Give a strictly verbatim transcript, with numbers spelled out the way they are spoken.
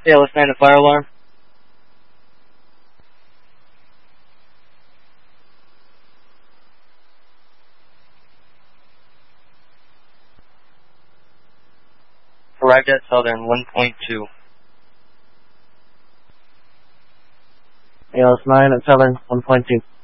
A L S nine, a fire alarm. Arrived at Southern, one point two. A L S nine at Southern, one point two.